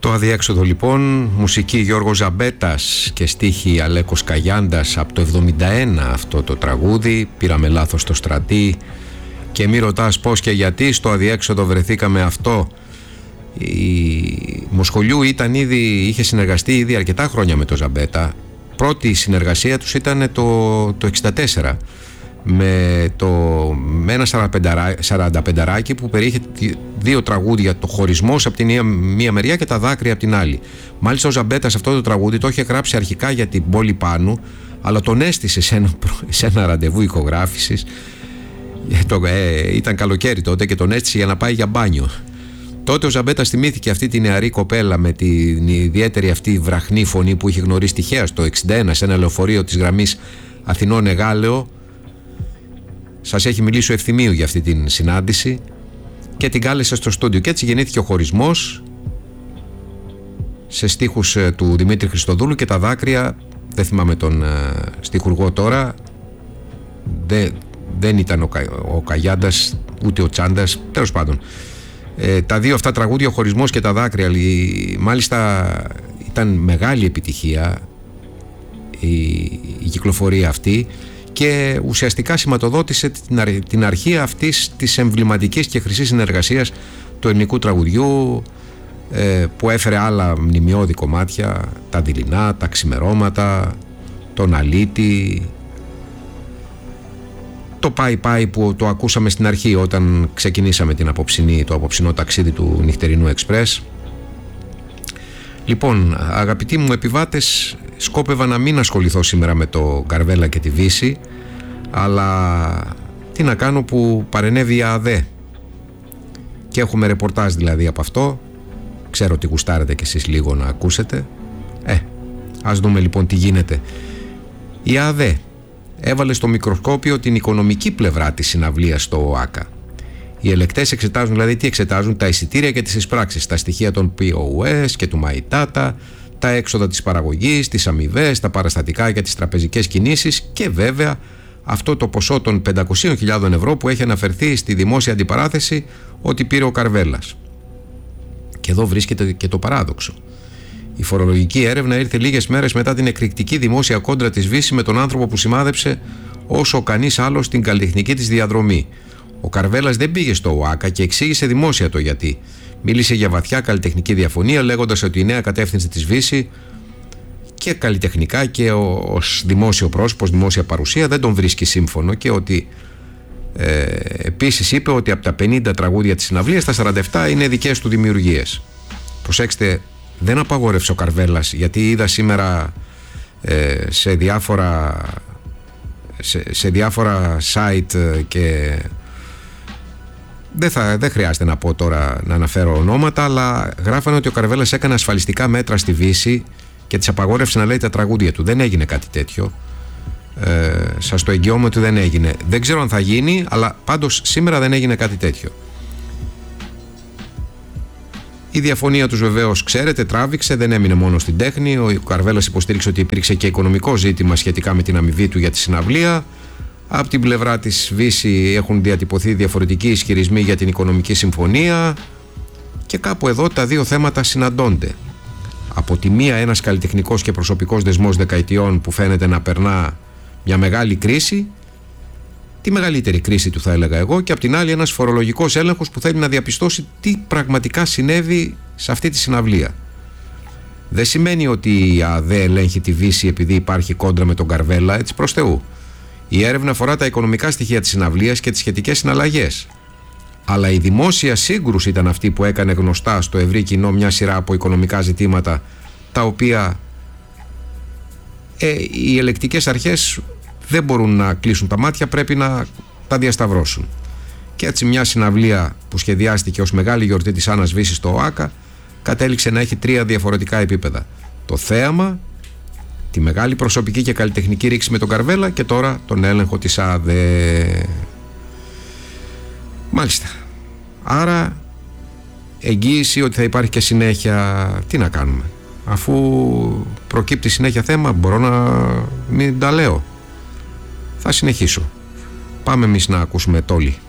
Το αδιέξοδο λοιπόν, μουσική Γιώργος Ζαμπέτας και στίχη Αλέκος Καγιάντας, από το 71 αυτό το τραγούδι. Πήραμε λάθος το Στρατή και μη ρωτάς πώς και γιατί, στο αδιέξοδο βρεθήκαμε αυτό. Η Μοσχολιού είχε συνεργαστεί ήδη αρκετά χρόνια με το Ζαμπέτα. Πρώτη συνεργασία τους ήταν το 64 με ένα 45 που περιείχε δύο τραγούδια, το Χωρισμός από την μία μεριά και τα Δάκρυα από την άλλη. Μάλιστα ο Ζαμπέτας αυτό το τραγούδι το είχε γράψει αρχικά για την πόλη Πάνου, αλλά τον έστησε σε ένα ραντεβού ηχογράφησης. Ήταν καλοκαίρι τότε και τον έστησε για να πάει για μπάνιο. Τότε ο Ζαμπέτας θυμήθηκε αυτή τη νεαρή κοπέλα με την ιδιαίτερη αυτή βραχνή φωνή που είχε γνωρίσει τυχαία στο 61 σε ένα λεωφορείο της γραμμής Αθηνών-Εγάλεο. Σας έχει μιλήσει ο Ευθυμίου για αυτή την συνάντηση και την κάλεσε στο στούντιο και έτσι γεννήθηκε ο Χωρισμός σε στίχους του Δημήτρη Χριστοδούλου και τα Δάκρυα, δεν θυμάμαι τον στιχουργό τώρα, δεν ήταν ο Καγιάντας ούτε ο Τσάντας, τέλος πάντων. Τα δύο αυτά τραγούδια, ο Χωρισμός και τα Δάκρυα, μάλιστα ήταν μεγάλη επιτυχία η κυκλοφορία αυτή και ουσιαστικά σηματοδότησε την αρχή αυτής της εμβληματικής και χρυσής συνεργασίας του ελληνικού τραγουδιού, που έφερε άλλα μνημειώδη κομμάτια, τα Δειλινά, τα Ξημερώματα, τον Αλήτη, το Πάει που το ακούσαμε στην αρχή όταν ξεκινήσαμε το απόψινό ταξίδι του νυχτερινού εξπρές. Λοιπόν, αγαπητοί μου επιβάτες, σκόπευα να μην ασχοληθώ σήμερα με το Καρβέλα και τη Βύση, αλλά τι να κάνω που παρενέβη η ΑΔΕ και έχουμε ρεπορτάζ δηλαδή από αυτό. Ξέρω ότι γουστάρετε κι εσείς λίγο να ακούσετε. Ας δούμε λοιπόν τι γίνεται. Η ΑΔΕ έβαλε στο μικροσκόπιο την οικονομική πλευρά της συναυλίας στο ΟΑΚΑ. Οι ελεκτές εξετάζουν, δηλαδή τι εξετάζουν? Τα εισιτήρια και τις εισπράξεις, τα στοιχεία των POS και του MyTata, τα έξοδα της παραγωγής, τις αμοιβές, τα παραστατικά για τις τραπεζικές κινήσεις και βέβαια αυτό το ποσό των 500.000 ευρώ που έχει αναφερθεί στη δημόσια αντιπαράθεση ότι πήρε ο Καρβέλας. Και εδώ βρίσκεται και το παράδοξο. Η φορολογική έρευνα ήρθε λίγες μέρες μετά την εκρηκτική δημόσια κόντρα της Βύση με τον άνθρωπο που σημάδεψε όσο κανείς άλλος την καλλιτεχνική της διαδρομή. Ο Καρβέλας δεν πήγε στο ΟΑΚΑ και εξήγησε δημόσια το γιατί. Μίλησε για βαθιά καλλιτεχνική διαφωνία, λέγοντας ότι η νέα κατεύθυνση της Βύση και καλλιτεχνικά και ως δημόσιο πρόσωπο, δημόσια παρουσία δεν τον βρίσκει σύμφωνο και ότι επίσης είπε ότι από τα 50 τραγούδια της συναυλίας τα 47 είναι δικές του δημιουργίες. Προσέξτε, δεν απαγόρευσε ο Καρβέλας, γιατί είδα σήμερα σε διάφορα site και δεν χρειάζεται να πω τώρα να αναφέρω ονόματα, αλλά γράφανε ότι ο Καρβέλας έκανε ασφαλιστικά μέτρα στη Βύση και της απαγόρευσε να λέει τα τραγούδια του. Δεν έγινε κάτι τέτοιο. Σας το εγγυώμαι ότι δεν έγινε. Δεν ξέρω αν θα γίνει, αλλά πάντως σήμερα δεν έγινε κάτι τέτοιο. Η διαφωνία τους βεβαίως, ξέρετε, τράβηξε, δεν έμεινε μόνο στην τέχνη. Ο Καρβέλας υποστήριξε ότι υπήρξε και οικονομικό ζήτημα σχετικά με την αμοιβή του για τη συναυλία. Από την πλευρά της Βύση έχουν διατυπωθεί διαφορετικοί ισχυρισμοί για την οικονομική συμφωνία και κάπου εδώ τα δύο θέματα συναντώνται. Από τη μία ένας καλλιτεχνικός και προσωπικός δεσμός δεκαετιών που φαίνεται να περνά μια μεγάλη κρίση, τη μεγαλύτερη κρίση του θα έλεγα εγώ, και από την άλλη ένας φορολογικός έλεγχος που θέλει να διαπιστώσει τι πραγματικά συνέβη σε αυτή τη συναυλία. Δεν σημαίνει ότι η ΑΔΕ ελέγχει τη Βύση επειδή υπάρχει κόντρα με τον Καρβέλα, έτσι προς Θεού. Η έρευνα αφορά τα οικονομικά στοιχεία της συναυλίας και τις σχετικές συναλλαγές. Αλλά η δημόσια σύγκρουση ήταν αυτή που έκανε γνωστά στο ευρύ κοινό μια σειρά από οικονομικά ζητήματα, τα οποία οι ελεκτικές αρχές δεν μπορούν να κλείσουν τα μάτια, πρέπει να τα διασταυρώσουν. Και έτσι μια συναυλία που σχεδιάστηκε ως μεγάλη γιορτή της Άννας Βύσης στο ΟΑΚΑ κατέληξε να έχει τρία διαφορετικά επίπεδα. Το θέαμα, τη μεγάλη προσωπική και καλλιτεχνική ρήξη με τον Καρβέλα και τώρα τον έλεγχο της ΑΔΕ. Μάλιστα. Άρα εγγύηση ότι θα υπάρχει και συνέχεια. Τι να κάνουμε? Αφού προκύπτει συνέχεια θέμα, μπορώ να μην τα λέω. Θα συνεχίσω. Πάμε εμείς να ακούσουμε Τόλι.